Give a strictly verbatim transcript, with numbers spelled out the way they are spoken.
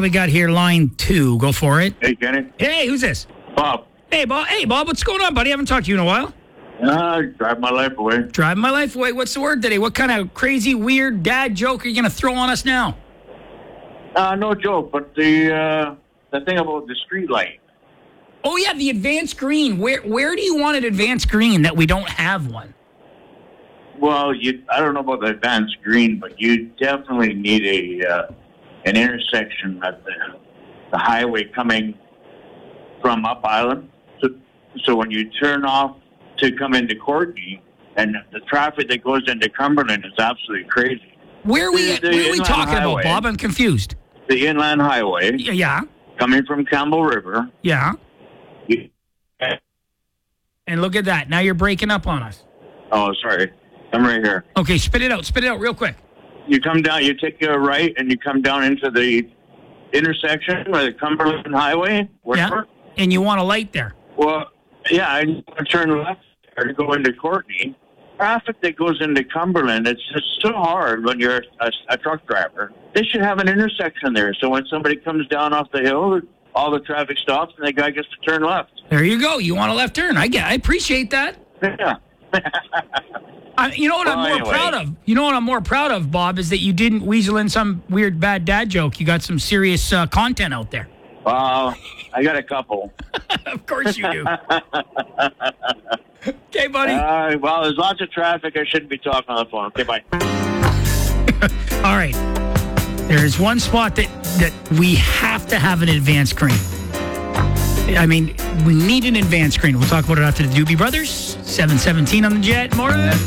do we got here? Line two. Go for it. Hey, Kenny. Hey, who's this? Bob. Hey, Bob. Hey, Bob. What's going on, buddy? I haven't talked to you in a while. Uh, drive my life away. Driving my life away. What's the word today? What kind of crazy, weird dad joke are you going to throw on us now? Uh, no joke, but the uh, the thing about the street light. Oh, yeah, the advanced green. Where where do you want an advanced green that we don't have one? Well, you I don't know about the advanced green, but you definitely need a uh, an intersection at the, the highway coming from Up Island. So, so when you turn off to come into Courtney, and the traffic that goes into Cumberland is absolutely crazy. Where are we, The- the where are we inland talking highway. about, Bob? I'm confused. The inland highway Yeah, yeah, coming from Campbell River. yeah. You, And look at that. Now you're breaking up on us. oh, sorry. I'm right here. Okay, spit it out. Spit it out real quick. You come down, you take a right, and you come down into the intersection where the Cumberland Highway. Yeah. Whatever. And you want a light there. Well, yeah, I turn left there to go into Courtney. Traffic that goes into Cumberland, it's just so hard when you're a, a truck driver. They should have an intersection there, so when somebody comes down off the hill, all the traffic stops and the guy gets to turn left. There you go. You want a left turn. I get. I appreciate that. Yeah. I, you know what Well, I'm more anyway. proud of? You know what I'm more proud of, Bob, is that you didn't weasel in some weird bad dad joke. You got some serious uh, content out there. Well, I got a couple. Of course you do. Okay, buddy. Uh, well, there's lots of traffic. I shouldn't be talking on the phone. Okay, bye. All right. There's one spot that, that we have to have an advanced screen. I mean, we need an advanced screen. We'll talk about it after the Doobie Brothers. seven seventeen on the Jet. More of that.